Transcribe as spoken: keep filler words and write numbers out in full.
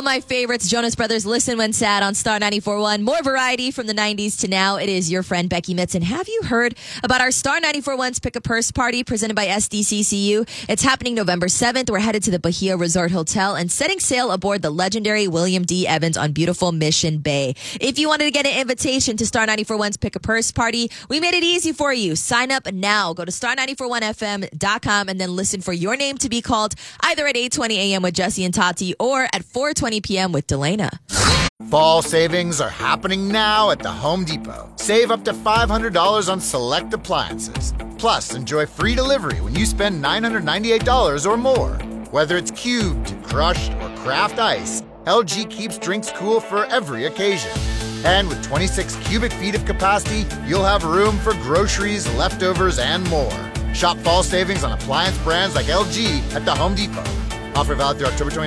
my favorites, Jonas Brothers, Listen When Sad on Star ninety-four point one. More variety from the nineties to now. It is your friend Becky Mitz. And have you heard about our Star ninety-four point one's Pick a Purse party presented by S D C C U? It's happening November seventh. We're headed to the Bahia Resort Hotel and setting sail aboard the legendary William D. Evans on beautiful Mission Bay. If you wanted to get an invitation to Star ninety-four point one's Pick a Purse party, we made it easy for you. Sign up now. Go to star ninety-four point one f m dot com and then listen for your name to be called either at eight twenty a.m. with Jesse and Tati or at four twenty p.m. with Delana. Fall savings are happening now at the Home Depot. Save up to five hundred dollars on select appliances. Plus, enjoy free delivery when you spend nine hundred ninety-eight dollars or more. Whether it's cubed, crushed, or craft ice, L G keeps drinks cool for every occasion. And with twenty-six cubic feet of capacity, you'll have room for groceries, leftovers, and more. Shop fall savings on appliance brands like L G at the Home Depot. Offer valid through October twenty-ninth.